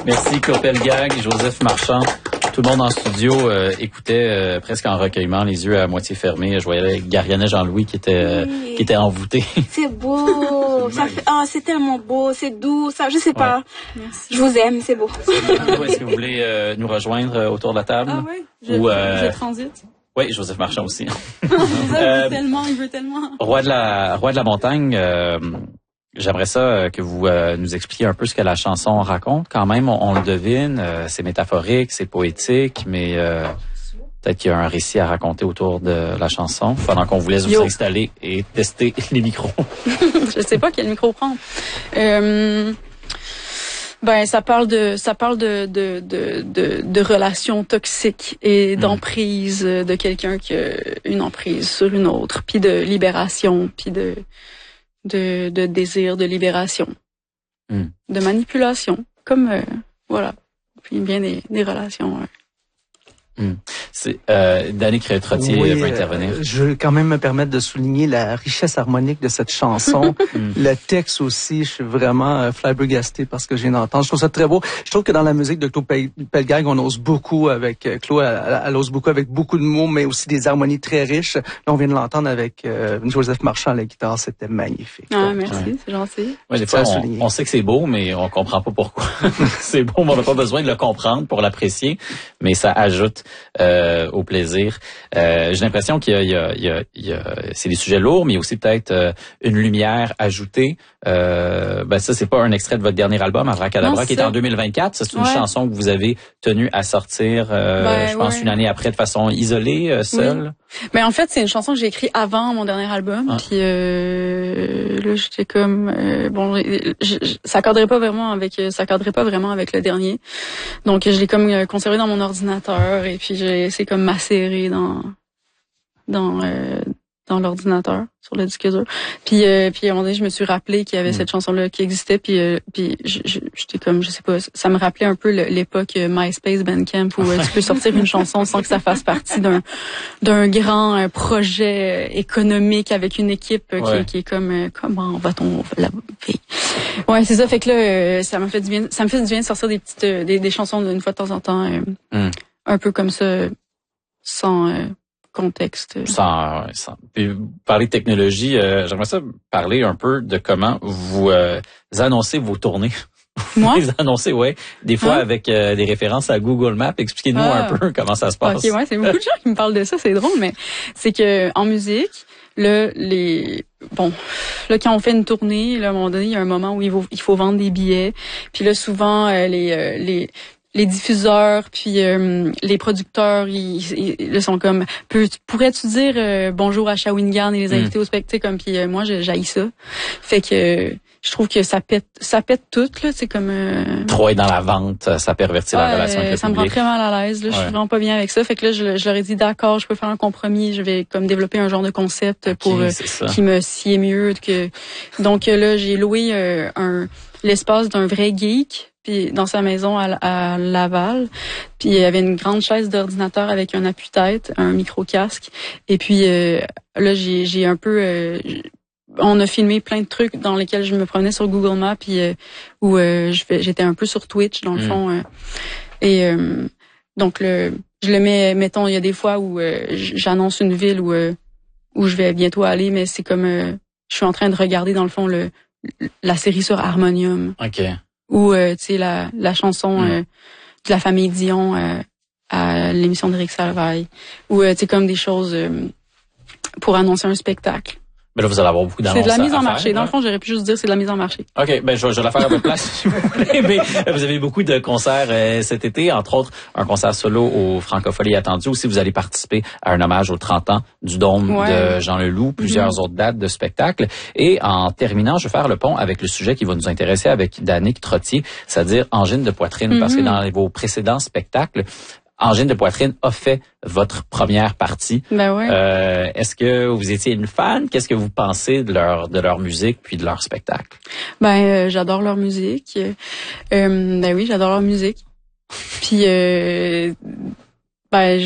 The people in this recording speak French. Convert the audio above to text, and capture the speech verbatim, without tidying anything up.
Merci Claude Pelgag, Joseph Marchand. Tout le monde en studio euh, écoutait euh, presque en recueillement, les yeux à moitié fermés. Je voyais Gariannet Jean-Louis qui était euh, Oui. qui était envoûté. C'est beau, ça fait, oh, c'est tellement beau, c'est doux, ça, je sais pas. Ouais. Merci. Je vous aime, c'est beau. Est-ce que vous voulez euh, nous rejoindre euh, autour de la table? Ah oui, je, Ou, euh... je transite. Oui, Joseph Marchand aussi. il veut tellement, il veut tellement. Roi de la Roi de la montagne. Euh, J'aimerais ça que vous euh, nous expliquiez un peu ce que la chanson raconte. Quand même, on, on le devine, euh, c'est métaphorique, c'est poétique, mais euh, peut-être qu'il y a un récit à raconter autour de la chanson pendant qu'on vous laisse vous Yo. installer et tester les micros. Je sais pas quel micro prendre. Euh, ben, ça parle de, ça parle de de de de, de relations toxiques et d'emprise de quelqu'un qui a une emprise sur une autre, puis de libération, puis de de de désir de libération, mm. de manipulation, comme euh, voilà, puis bien des des relations. Euh. Mm. C'est euh, Danick Trottier oui, veut intervenir. Euh, je veux quand même me permettre de souligner la richesse harmonique de cette chanson. mm. Le texte aussi, je suis vraiment euh, flabbergasté parce que j'ai d'entendre. Je trouve ça très beau. Je trouve que dans la musique de Claude Pelgag, on ose beaucoup avec euh, Claude, elle, elle ose beaucoup avec beaucoup de mots, mais aussi des harmonies très riches. Là, on vient de l'entendre avec euh, Joseph Marchand à la guitare, c'était magnifique. Ah, merci, ouais. c'est gentil. Ouais, des fois, on, on sait que c'est beau, mais on comprend pas pourquoi. C'est beau, mais on n'a pas besoin de le comprendre pour l'apprécier, mais ça ajoute euh, au plaisir. Euh, j'ai l'impression qu'il y a, il y a, il y a, il y a c'est des sujets lourds, mais il y a aussi peut-être euh, une lumière ajoutée. Euh, ben ça, c'est pas un extrait de votre dernier album, Abracadabra, non, qui est en deux mille vingt-quatre. C'est une ouais. chanson que vous avez tenu à sortir, euh, ben, je pense, ouais. une année après, de façon isolée, euh, seule. Oui. Mais en fait, c'est une chanson que j'ai écrite avant mon dernier album. Ah. Puis euh, là, j'étais comme euh, bon, je, je, ça cadrait pas vraiment avec, ça cadrait pas vraiment avec le dernier. Donc, je l'ai comme conservé dans mon ordinateur et puis j'ai essayé comme macérer dans dans euh, dans l'ordinateur sur le disque dur. Puis euh, puis à un moment donné, je me suis rappelé qu'il y avait mmh. cette chanson là qui existait puis euh, puis j'étais comme je sais pas, ça me rappelait un peu l'époque MySpace Bandcamp où euh, tu peux sortir une chanson sans que ça fasse partie d'un d'un grand un projet économique avec une équipe euh, ouais. qui, qui est comme euh, comment va-t-on la Ouais, c'est ça, fait que là euh, ça m'a fait du bien, ça me fait du bien de sortir des petites euh, des des chansons d'une fois de temps en temps euh, mmh. un peu comme ça sans euh, contexte. Sans, sans puis parler de technologie, euh, j'aimerais ça parler un peu de comment vous euh, annoncez vos tournées. Moi? Vous annoncez, ouais, des fois hein? avec euh, des références à Google Maps. Expliquez-nous ah. un peu comment ça se passe. Ok, ouais, c'est beaucoup de gens qui me parlent de ça, c'est drôle, mais c'est que en musique, là, les bon, là quand on fait une tournée, là, à un moment donné, il y a un moment où il faut, il faut vendre des billets, puis là souvent euh, les euh, les les diffuseurs puis euh, les producteurs ils, ils, ils sont comme peux, pourrais-tu dire euh, bonjour à Shawinigan et les inviter mm. au spectacle comme puis euh, moi j'haïs ça, fait que euh, je trouve que ça pète ça pète tout là, c'est comme euh... trop être dans la vente, ça pervertit ouais, la relation avec le ça public. Me rend très mal à l'aise là, ouais. Je suis vraiment pas bien avec ça, fait que là je, je leur ai dit d'accord, je peux faire un compromis, je vais comme développer un genre de concept okay, pour euh, qui me sied mieux que donc euh, là j'ai loué euh, un l'espace d'un vrai geek puis dans sa maison à, à Laval, puis il y avait une grande chaise d'ordinateur avec un appuie-tête, un micro-casque, et puis euh, là j'ai j'ai un peu euh, on a filmé plein de trucs dans lesquels je me promenais sur Google Maps puis euh, où euh, je fais, j'étais un peu sur Twitch dans le mm. fond euh, et euh, donc le je le mets mettons il y a des fois où euh, j'annonce une ville où euh, où je vais bientôt aller, mais c'est comme euh, je suis en train de regarder dans le fond le la série sur Harmonium. OK. Ou euh, tu sais la la chanson mm. euh, de la famille Dion euh, à l'émission d'Éric Salvaille, ou euh, tu sais comme des choses euh, pour annoncer un spectacle. Mais là, vous allez avoir beaucoup d'annonces. C'est de la mise en faire, marché. Ouais. Dans le fond, j'aurais pu juste dire c'est de la mise en marché. OK, ben je, je vais la faire à votre place si vous voulez. Mais vous avez beaucoup de concerts euh, cet été, entre autres un concert solo au Francophonie attendu. Aussi, vous allez participer à un hommage aux trente ans du Dôme ouais. de Jean Leloup, plusieurs mm-hmm. autres dates de spectacles. Et en terminant, je vais faire le pont avec le sujet qui va nous intéresser avec Danick Trottier, c'est-à-dire angine de poitrine, mm-hmm. parce que dans vos précédents spectacles, angine de poitrine a fait votre première partie. Ben ouais. Euh, est-ce que vous étiez une fan? Qu'est-ce que vous pensez de leur de leur musique puis de leur spectacle? Ben euh, j'adore leur musique. Euh, ben oui, j'adore leur musique. Puis euh, ben